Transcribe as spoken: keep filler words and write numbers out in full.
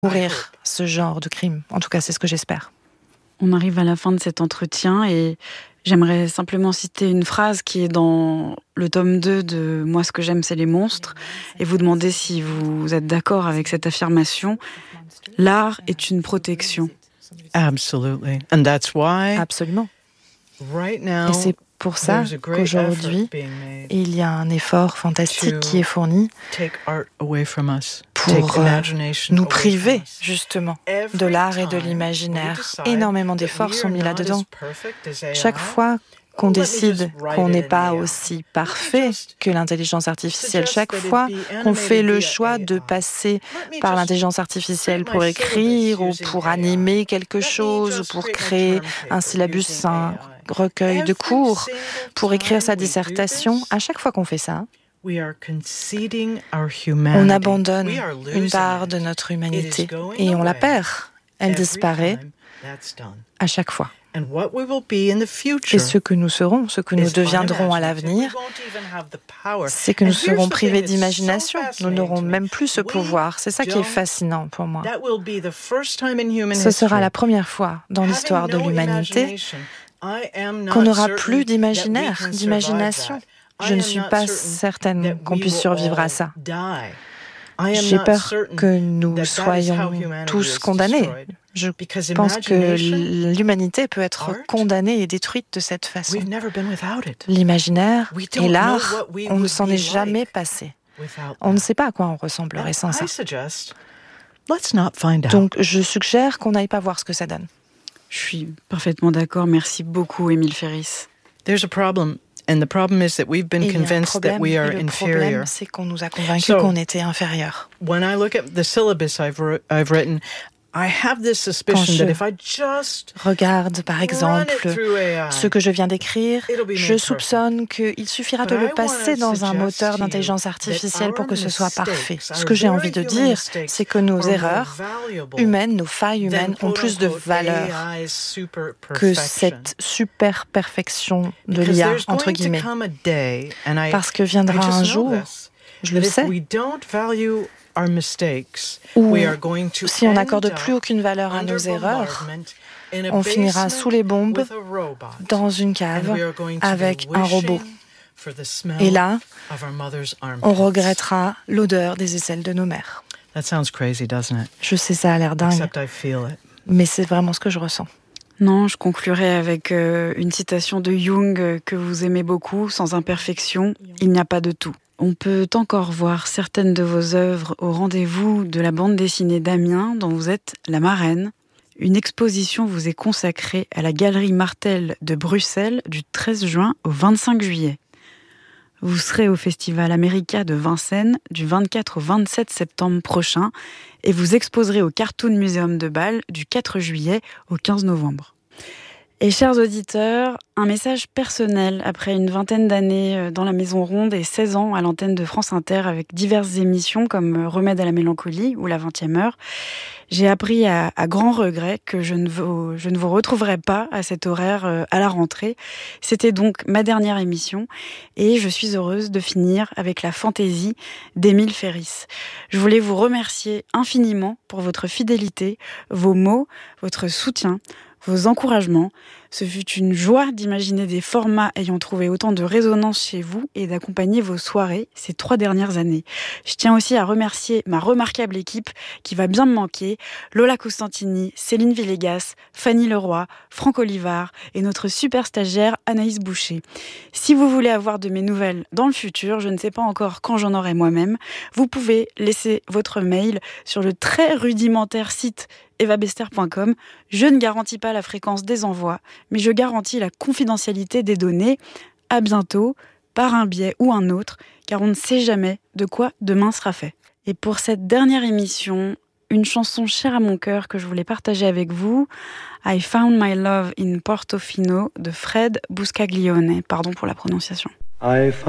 mourir ce genre de crime. En tout cas, c'est ce que j'espère. On arrive à la fin de cet entretien et j'aimerais simplement citer une phrase qui est dans le tome deux de « Moi, ce que j'aime, c'est les monstres » et vous demander si vous êtes d'accord avec cette affirmation. L'art est une protection. Absolutely. And that's why Absolument. Right now, et c'est pour ça qu'aujourd'hui, il y a un effort fantastique qui est fourni pour euh, nous priver justement de l'art et de l'imaginaire. Énormément d'efforts sont mis là-dedans. Chaque fois qu'on décide qu'on n'est pas aussi parfait que l'intelligence artificielle, chaque fois qu'on fait le choix de passer par l'intelligence artificielle pour écrire ou pour animer quelque chose ou pour créer un syllabus, un recueil de cours, pour écrire sa dissertation, à chaque fois qu'on fait ça, on abandonne une part de notre humanité et on la perd. Elle disparaît à chaque fois. Et ce que nous serons, ce que nous deviendrons à l'avenir, c'est que nous serons privés d'imagination. Nous n'aurons même plus ce pouvoir. C'est ça qui est fascinant pour moi. Ce sera la première fois dans l'histoire de l'humanité qu'on n'aura plus d'imaginaire, d'imagination. Je ne suis pas certaine qu'on puisse survivre à ça. J'ai peur que nous soyons tous condamnés. Je pense que l'humanité peut être condamnée et détruite de cette façon. L'imaginaire et l'art, on ne s'en est jamais passé. On ne sait pas à quoi on ressemblerait sans ça. Donc, je suggère qu'on n'aille pas voir ce que ça donne. Je suis parfaitement d'accord. Merci beaucoup, Émile Ferris. There's a problem. And the problem is that we've been convinced that we are inferior. Le problème, c'est qu'on nous a convaincus so, qu'on était inférieurs. When I look at the syllabus I've, wr- I've written, I have this suspicion that if I just regarde par exemple ce que je viens d'écrire, je soupçonne qu'il suffira de le passer dans un moteur d'intelligence artificielle pour que ce soit parfait. Ce que j'ai envie de dire, c'est que nos erreurs humaines, nos failles humaines ont plus de valeur que cette super perfection de l'I A, entre guillemets. Parce que viendra un jour, je le sais, où, si on n'accorde plus aucune valeur à nos erreurs, on finira sous les bombes dans une cave avec un robot. Et là, on regrettera l'odeur des aisselles de nos mères. Je sais, ça a l'air dingue, mais c'est vraiment ce que je ressens. Non, je conclurai avec euh, une citation de Jung euh, que vous aimez beaucoup. Sans imperfection, il n'y a pas de tout. On peut encore voir certaines de vos œuvres au rendez-vous de la bande dessinée d'Amiens, dont vous êtes la marraine. Une exposition vous est consacrée à la Galerie Martel de Bruxelles du treize juin au vingt-cinq juillet. Vous serez au Festival America de Vincennes du vingt-quatre au vingt-sept septembre prochain et vous exposerez au Cartoon Museum de Bâle du quatre juillet au quinze novembre. Et chers auditeurs, un message personnel après une vingtaine d'années dans la Maison Ronde et seize ans à l'antenne de France Inter avec diverses émissions comme Remède à la mélancolie ou La vingtième heure. J'ai appris à, à grand regret que je ne, vous, je ne vous retrouverai pas à cet horaire à la rentrée. C'était donc ma dernière émission et je suis heureuse de finir avec la fantaisie d'Émile Ferris. Je voulais vous remercier infiniment pour votre fidélité, vos mots, votre soutien, vos encouragements. Ce fut une joie d'imaginer des formats ayant trouvé autant de résonance chez vous et d'accompagner vos soirées ces trois dernières années. Je tiens aussi à remercier ma remarquable équipe qui va bien me manquer, Lola Costantini, Céline Villegas, Fanny Leroy, Franck Olivard et notre super stagiaire Anaïs Boucher. Si vous voulez avoir de mes nouvelles dans le futur, je ne sais pas encore quand j'en aurai moi-même, vous pouvez laisser votre mail sur le très rudimentaire site eva bester point com. Je ne garantis pas la fréquence des envois, mais je garantis la confidentialité des données. À bientôt, par un biais ou un autre, car on ne sait jamais de quoi demain sera fait. Et pour cette dernière émission, une chanson chère à mon cœur que je voulais partager avec vous, I Found My Love in Portofino de Fred Buscaglione. Pardon pour la prononciation. I